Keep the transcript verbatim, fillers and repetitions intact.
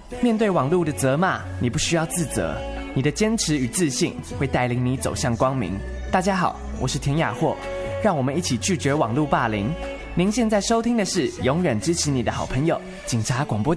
面对网络的责骂，你不需要自责，你的坚持与自信会带领你走向光明。大家好，我是田雅霍，让我们一起拒绝网络霸凌。您现在收听的是永远支持你的好朋友警察广播电